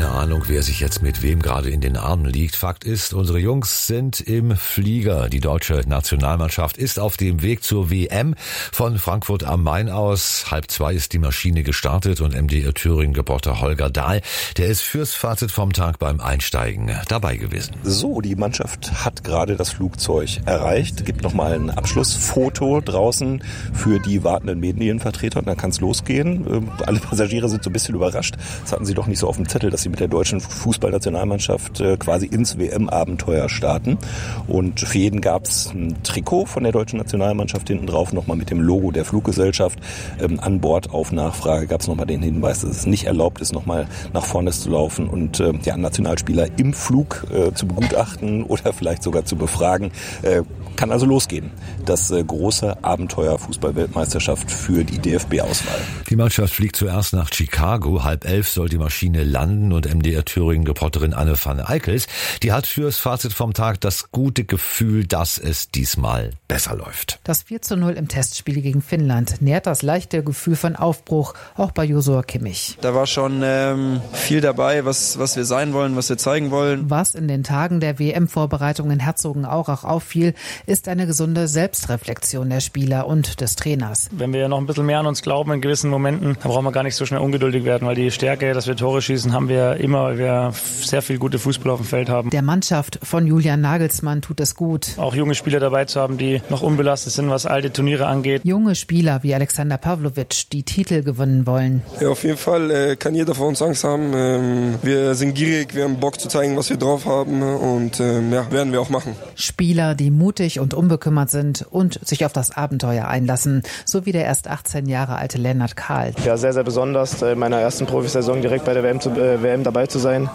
Keine Ahnung, wer sich jetzt mit wem gerade in den Armen liegt. Fakt ist, unsere Jungs sind im Flieger. Die deutsche Nationalmannschaft ist auf dem Weg zur WM. Von Frankfurt am Main aus. 1:30 ist die Maschine gestartet und MDR Thüringen-Reporter Holger Dahl, der ist fürs Fazit vom Tag beim Einsteigen dabei gewesen. So, die Mannschaft hat gerade das Flugzeug erreicht. Gibt nochmal ein Abschlussfoto draußen für die wartenden Medienvertreter und dann kann es losgehen. Alle Passagiere sind so ein bisschen überrascht. Das hatten sie doch nicht so auf dem Zettel, dass sie mit der deutschen Fußballnationalmannschaft quasi ins WM-Abenteuer starten. Und für jeden gab es ein Trikot von der deutschen Nationalmannschaft hinten drauf, nochmal mit dem Logo der Fluggesellschaft. An Bord auf Nachfrage gab es nochmal den Hinweis, dass es nicht erlaubt ist, nochmal nach vorne zu laufen und Nationalspieler im Flug zu begutachten oder vielleicht sogar zu befragen. Kann also losgehen. Das große Abenteuer Fußball-Weltmeisterschaft für die DFB-Auswahl. Die Mannschaft fliegt zuerst nach Chicago. 10:30 soll die Maschine landen und MDR Thüringen-Reporterin Anne van Eickels, die hat fürs Fazit vom Tag das gute Gefühl, dass es diesmal besser läuft. Das 4:0 im Testspiel gegen Finnland nährt das leichte Gefühl von Aufbruch, auch bei Joshua Kimmich. Da war schon viel dabei, was wir sein wollen, was wir zeigen wollen. Was in den Tagen der WM-Vorbereitung in Herzogenaurach auffiel, ist eine gesunde Selbstreflexion der Spieler und des Trainers. Wenn wir noch ein bisschen mehr an uns glauben in gewissen Momenten, dann brauchen wir gar nicht so schnell ungeduldig werden, weil die Stärke, dass wir Tore schießen, haben wir immer, weil wir sehr viel gute Fußballer auf dem Feld haben. Der Mannschaft von Julian Nagelsmann tut es gut. Auch junge Spieler dabei zu haben, die noch unbelastet sind, was alte Turniere angeht. Junge Spieler wie Alexander Pavlovic, die Titel gewinnen wollen. Ja, auf jeden Fall kann jeder von uns Angst haben. Wir sind gierig, wir haben Bock zu zeigen, was wir drauf haben und werden wir auch machen. Spieler, die mutig und unbekümmert sind und sich auf das Abenteuer einlassen, so wie der erst 18 Jahre alte Lennart Kahl. Ja, sehr, sehr besonders, in meiner ersten Profisaison direkt bei der WM dabei zu sein.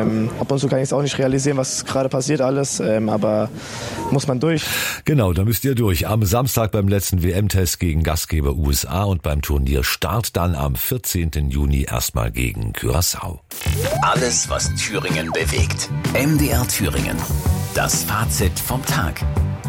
Ab und zu kann ich es auch nicht realisieren, was gerade passiert alles, aber muss man durch. Genau, da müsst ihr durch. Am Samstag beim letzten WM-Test gegen Gastgeber USA und beim Turnierstart dann am 14. Juni erstmal gegen Curaçao. Alles, was Thüringen bewegt. MDR Thüringen. Das Fazit vom Tag.